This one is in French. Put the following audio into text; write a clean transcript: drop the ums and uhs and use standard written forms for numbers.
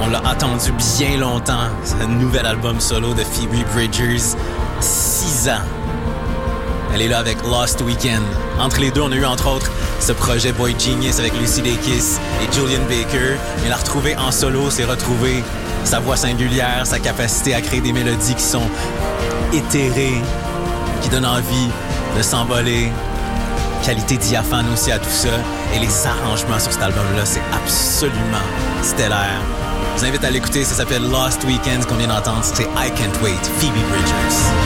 On l'a attendu bien longtemps, ce nouvel album solo de Phoebe Bridgers. 6 ans. Elle est là avec Lost Weekend. Entre les deux, on a eu entre autres ce projet Boy Genius avec Lucy Dacus et Julian Baker. Mais la retrouver en solo, c'est retrouver sa voix singulière, sa capacité à créer des mélodies qui sont éthérées, qui donnent envie de s'envoler. Qualité diaphane aussi à tout ça. Et les arrangements sur cet album-là, c'est absolument stellaire. Je vous invite à l'écouter, ça s'appelle Lost Weekend, qu'on vient d'entendre. C'est I Can't Wait, Phoebe Bridgers.